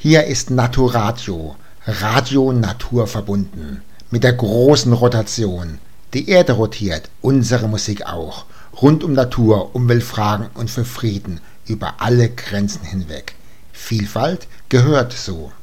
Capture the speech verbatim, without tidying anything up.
Hier ist Naturadio, Radio Natur verbunden, mit der großen Rotation. Die Erde rotiert, unsere Musik auch, rund um Natur, Umweltfragen und für Frieden über alle Grenzen hinweg. Vielfalt gehört so.